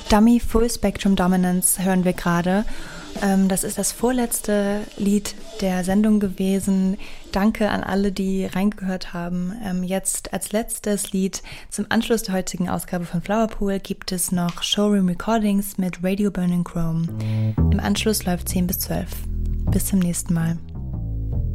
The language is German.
Dummy Full Spectrum Dominance hören wir gerade. Das ist das vorletzte Lied der Sendung gewesen. Danke an alle, die reingehört haben. Jetzt als letztes Lied zum Anschluss der heutigen Ausgabe von Flowerpool gibt es noch Showroom Recordings mit Radio Burning Chrome. Im Anschluss läuft 10 bis 12. Bis zum nächsten Mal.